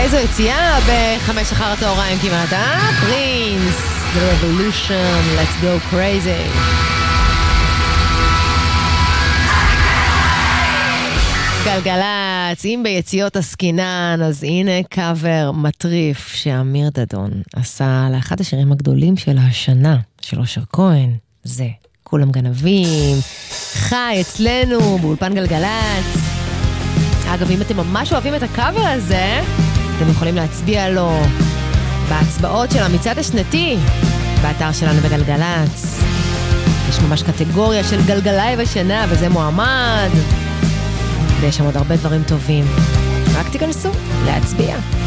איזו יציאה ב5 אחר הצהריים כמעט, פרינס, The Revolution, Let's Go Crazy. גלגלץ, אם ביציאות הסקינן, אז הנה קאבר מטריף שאמיר דדון עשה לאחד השירים הגדולים של השנה, של אושר כהן, זה כולם גנבים, חי אצלנו באולפן גלגלץ. אגב, אם אתם ממש אוהבים את הקאבר הזה, אתם יכולים להצביע לו בהצבעות של המצעד השנתי, באתר שלנו בגלגלץ. יש ממש קטגוריה של גלגלאי בשנה, וזה מועמד. ויש שם עוד הרבה דברים טובים. רק תיכנסו להצביע.